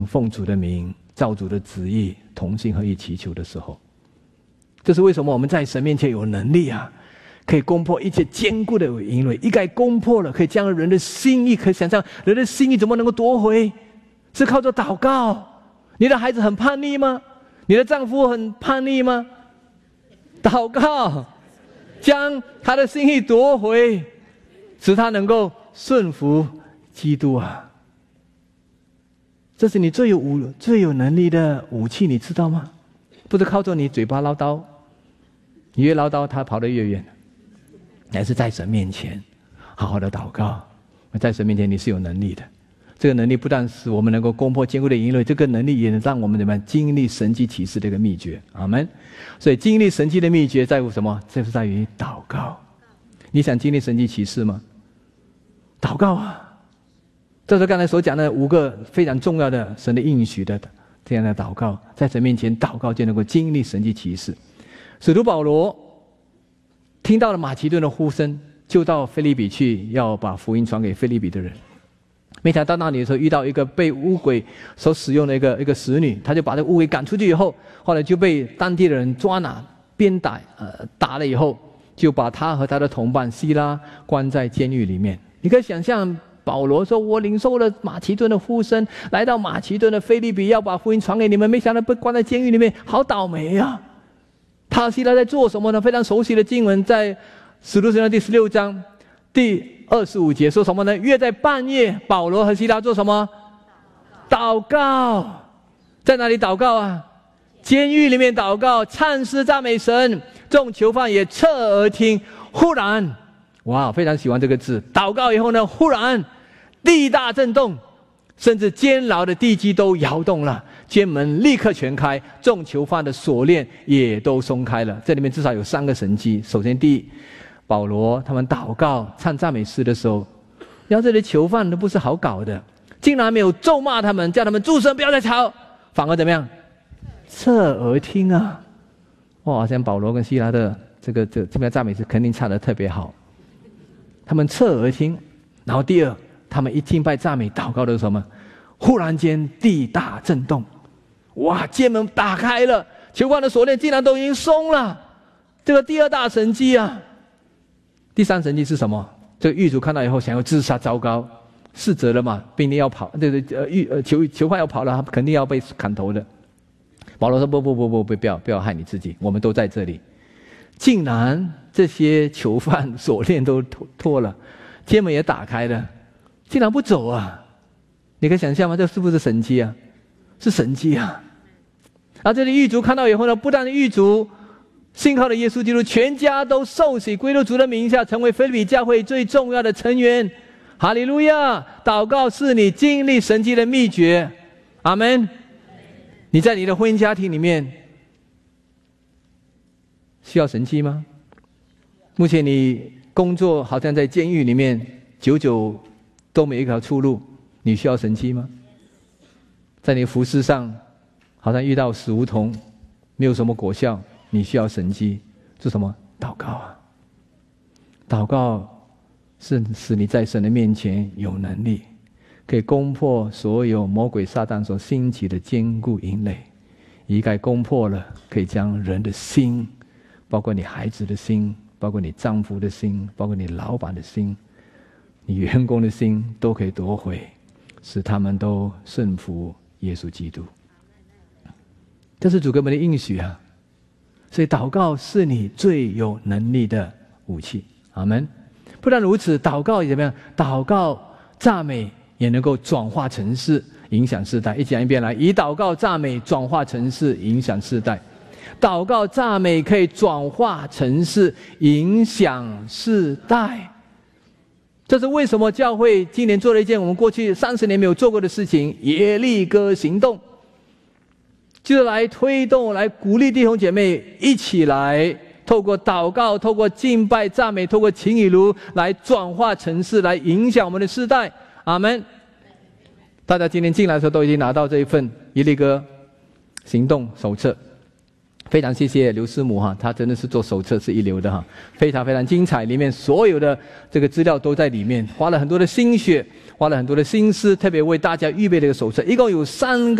奉主的名，照主的旨意，同心合意祈求的时候，这是为什么我们在神面前有能力啊，可以攻破一切坚固的营垒，一概攻破了，可以将人的心意，可以想象人的心意怎么能够夺回，是靠着祷告。你的孩子很叛逆吗？你的丈夫很叛逆吗？祷告将他的心意夺回，使他能够顺服基督啊！这是你最有能力的武器，你知道吗？不是靠着你嘴巴唠叨，你越唠叨他跑得越远，乃是在神面前好好的祷告。在神面前你是有能力的，这个能力不但使我们能够攻破坚固的营垒，这个能力也能让我们怎么样经历神迹奇事的一个秘诀。阿们。所以经历神迹的秘诀在乎什么？这是在于祷告。你想经历神迹奇事吗？祷告啊！这是刚才所讲的5个非常重要的神的应许的这样的祷告，在神面前祷告就能够经历神迹奇事。使徒保罗听到了马其顿的呼声，就到腓立比去，要把福音传给腓立比的人。没想到那里的时候遇到一个被污鬼所使用的一个使女，他就把这个污鬼赶出去以后，后来就被当地的人抓拿鞭打，打了以后，就把他和他的同伴希拉关在监狱里面。你可以想象保罗说，我领受了马其顿的呼声，来到马其顿的腓立比，要把福音传给你们，没想到被关在监狱里面，好倒霉啊！他希拉在做什么呢？非常熟悉的经文，在使徒行传第16章第25节说什么呢？约在半夜，保罗和希拉做什么？祷告。在哪里祷告啊？监狱里面祷告，唱诗赞美神，众囚犯也侧耳听。忽然，哇，非常喜欢这个字，祷告以后呢，忽然地大震动，甚至监牢的地基都摇动了，监门立刻全开，众囚犯的锁链也都松开了。这里面至少有3个神迹。首先第一，保罗他们祷告唱赞美诗的时候，然后这里囚犯都不是好搞的，竟然没有咒骂他们，叫他们住声不要再吵，反而怎么样？侧耳听啊！哇，好像保罗跟希拉的这边赞美诗肯定唱得特别好。他们侧耳听。然后第二，他们一敬拜赞美祷告的什么？忽然间地大震动，哇，监门打开了，囚犯的锁链竟然都已经松了。这个第2大神迹啊！第3神迹是什么？这个狱卒看到以后想要自杀，糟糕，4折了嘛，兵丁要跑，囚犯要跑了，他肯定要被砍头的。保罗说不要害你自己，我们都在这里。竟然这些囚犯锁链都脱了，监门也打开了，竟然不走啊！你可以想象吗？这是不是神迹啊？是神迹啊！而这里狱卒看到以后呢，不但狱卒信靠了耶稣基督，全家都受洗归入主的名下，成为腓立比教会最重要的成员。哈利路亚！祷告是你经历神迹的秘诀。阿们。你在你的婚姻家庭里面需要神迹吗？目前你工作好像在监狱里面，久久都没有一条出路，你需要神迹吗？在你服事上好像遇到死胡同，没有什么果效，你需要神迹，是什么？祷告啊！祷告是使你在神的面前有能力，可以攻破所有魔鬼撒旦所兴起的坚固营垒。一概攻破了，可以将人的心，包括你孩子的心，包括你丈夫的心，包括你老板的心，你员工的心，都可以夺回，使他们都顺服耶稣基督。这是主给我们的应许啊！所以祷告是你最有能力的武器。阿们。不但如此，祷告也怎么样？祷告赞美也能够转化成事，影响世代。一讲一遍来，以祷告赞美转化成事，影响世代。祷告赞美可以转化成事，影响世代。这是为什么教会今年做了一件我们过去30年没有做过的事情，耶利哥行动，就是来推动，来鼓励弟兄姐妹一起来透过祷告，透过敬拜赞美，透过情与如来转化成事，来影响我们的世代。阿们。大家今天进来的时候都已经拿到这一份耶利哥行动手册。 非常谢谢刘师母哈，她真的是做手册是一流的哈，非常非常精彩，里面所有的这个资料都在里面，花了很多的心血，花了很多的心思，特别为大家预备了一个手册，一共有3个。